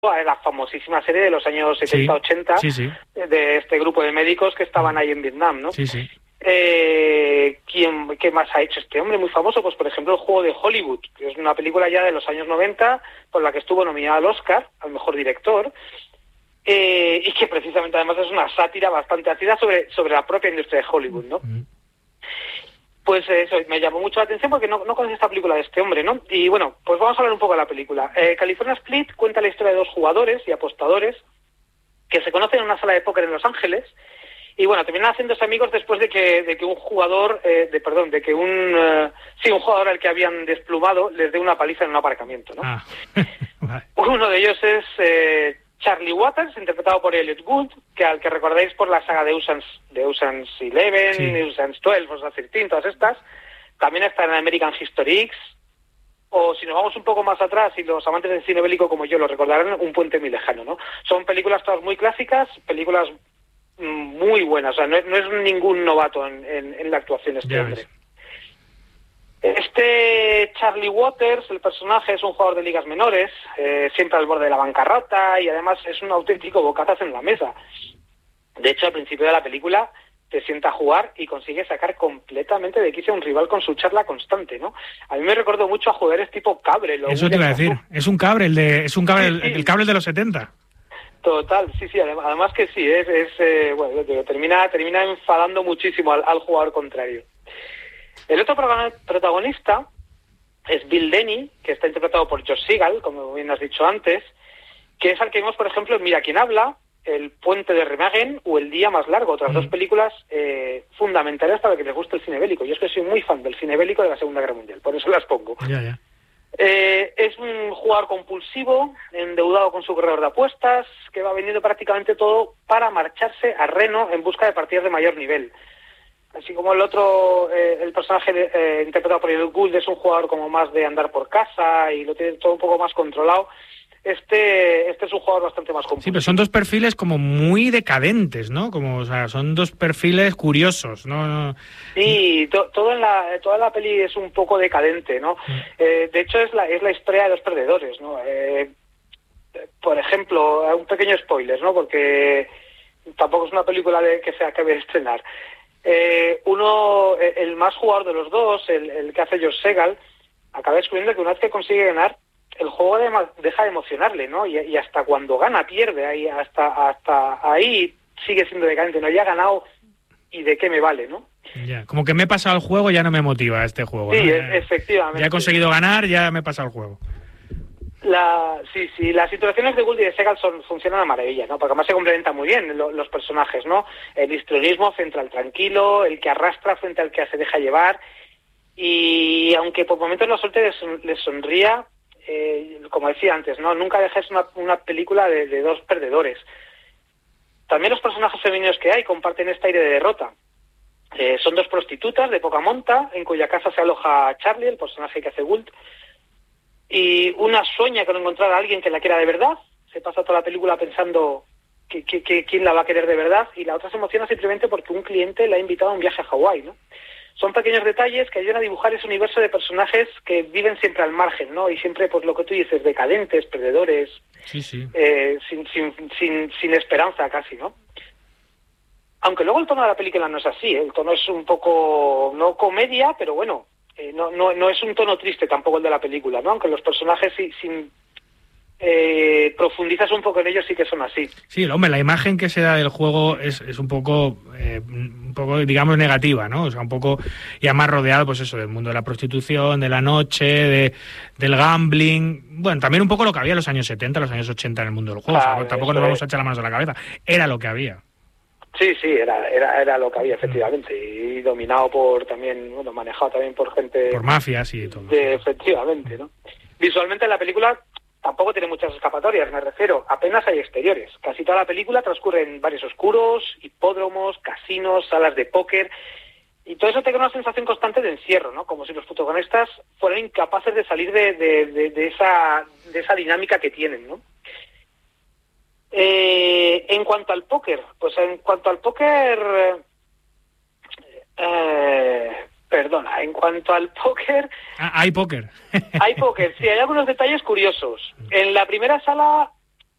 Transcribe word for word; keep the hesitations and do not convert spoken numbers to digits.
a la famosísima serie de los años setenta ochenta sí, sí, sí. de este grupo de médicos que estaban ahí en Vietnam, ¿no? Sí, sí. Eh, ¿quién, ¿Qué más ha hecho este hombre muy famoso? Pues, por ejemplo, El juego de Hollywood, que es una película ya de los años noventa, por la que estuvo nominada al Oscar, al mejor director, eh, y que precisamente además es una sátira bastante ácida sobre, sobre la propia industria de Hollywood, ¿no? Mm. Pues eso, me llamó mucho la atención porque no, no conocía esta película de este hombre, ¿no? Y bueno, pues vamos a hablar un poco de la película. Eh, California Split cuenta la historia de dos jugadores y apostadores que se conocen en una sala de póker en Los Ángeles y bueno, terminan haciéndose amigos después de que, de que un jugador, eh, de perdón, de que un, uh, sí, un jugador al que habían desplumado les dé una paliza en un aparcamiento, ¿no? Ah. Vale. Uno de ellos es eh, Charlie Waters, interpretado por Elliot Gould, que al que recordáis por la saga de Ocean's, de Ocean's Eleven, sí. Ocean's Twelve, Ocean's Thirteen, todas estas. También está en American History X, o si nos vamos un poco más atrás, y los amantes del cine bélico como yo lo recordarán, Un puente muy lejano, ¿no? Son películas todas muy clásicas, películas muy buenas, o sea, no es, no es ningún novato en, en, en la actuación este yeah, hombre. Este Charlie Waters, el personaje, es un jugador de ligas menores, eh, siempre al borde de la bancarrota y además es un auténtico bocazas en la mesa. De hecho, al principio de la película te sienta a jugar y consigue sacar completamente de quicio a un rival con su charla constante, ¿no? A mí me recordó mucho a jugadores tipo Cabrel. Eso te iba a decir, es un Cabrel, de, es un Cabrel, sí, sí. el Cabrel de los setenta. Total, sí, sí, además, además que sí, es, es eh, bueno, termina, termina enfadando muchísimo al, al jugador contrario. El otro protagonista es Bill Denny, que está interpretado por Josh Segal, como bien has dicho antes, que es al que vimos, por ejemplo, en Mira quién habla, El puente de Remagen o El día más largo, otras mm. dos películas eh, fundamentales para que les guste el cine bélico. Yo es que soy muy fan del cine bélico de la Segunda Guerra Mundial, por eso las pongo. Ya, ya. Eh, es un jugador compulsivo, endeudado con su corredor de apuestas, que va vendiendo prácticamente todo para marcharse a Reno en busca de partidas de mayor nivel. Así como el otro, eh, el personaje eh, interpretado por Elliot Gould es un jugador como más de andar por casa y lo tiene todo un poco más controlado. Este este es un jugador bastante más compulsivo. Sí, pero son dos perfiles como muy decadentes, ¿no? Como, o sea, son dos perfiles curiosos, ¿no? no... Sí, to, todo en la toda la peli es un poco decadente, ¿no? Mm. Eh, de hecho es la es la historia de dos perdedores, ¿no? Eh, por ejemplo, un pequeño spoiler, ¿no? Porque tampoco es una película de que se acabe de estrenar. Eh, uno, el más jugador de los dos, el, el que hace Josh Segal, acaba descubriendo que una vez que consigue ganar, el juego de, deja de emocionarle, ¿no? Y, y hasta cuando gana, pierde, ahí, hasta hasta ahí sigue siendo decadente, ¿no? Ya ha ganado, ¿y de qué me vale, no? Ya, como que me he pasado el juego, ya no me motiva este juego. Sí, ¿no? ya, efectivamente. Ya he conseguido ganar, ya me he pasado el juego. La, sí, sí, las situaciones de Gould y de Segal son, funcionan a maravilla, ¿no? Porque además se complementan muy bien lo, los personajes, ¿no? El histrionismo frente al tranquilo, el que arrastra frente al que se deja llevar, y aunque por momentos la suerte les, les sonría, eh, como decía antes, ¿no? Nunca dejes una, una película de, de dos perdedores. También los personajes femeninos que hay comparten este aire de derrota. Eh, son dos prostitutas de poca monta, en cuya casa se aloja Charlie, el personaje que hace Gould, y una sueña con encontrar a alguien que la quiera de verdad, se pasa toda la película pensando que, que, que quién la va a querer de verdad, y la otra se emociona simplemente porque un cliente la ha invitado a un viaje a Hawái, ¿no? Son pequeños detalles que ayudan a dibujar ese universo de personajes que viven siempre al margen, ¿no? Y siempre, pues lo que tú dices, decadentes, perdedores, sí, sí. Eh, sin, sin, sin, sin esperanza casi, ¿no? Aunque luego el tono de la película no es así, ¿eh? El tono es un poco, no comedia, pero bueno, eh, no, no, no es un tono triste tampoco el de la película, ¿no? Aunque los personajes, si, sin eh, profundizas un poco en ellos, sí que son así. Sí, hombre, la imagen que se da del juego es, es un poco, eh, un poco, digamos, negativa, ¿no? O sea, un poco, y además rodeado, pues eso, del mundo de la prostitución, de la noche, de, del gambling. Bueno, también un poco lo que había en los años setenta, los años ochenta en el mundo del juego. Claro, o sea, tampoco nos vamos a echar las manos a la cabeza. Era lo que había. Sí, sí, era, era, era lo que había, efectivamente, y dominado por también, bueno, manejado también por gente... Por mafias y todo. De, efectivamente, ¿no? Visualmente la película tampoco tiene muchas escapatorias, me refiero, apenas hay exteriores. Casi toda la película transcurre en bares oscuros, hipódromos, casinos, salas de póker, y todo eso te crea una sensación constante de encierro, ¿no? Como si los protagonistas fueran incapaces de salir de, de, de, de, esa, de esa dinámica que tienen, ¿no? Eh, en cuanto al póker, pues en cuanto al póker, eh, perdona, en cuanto al póker... Ah, hay póker. Hay póker, sí, hay algunos detalles curiosos. En la primera sala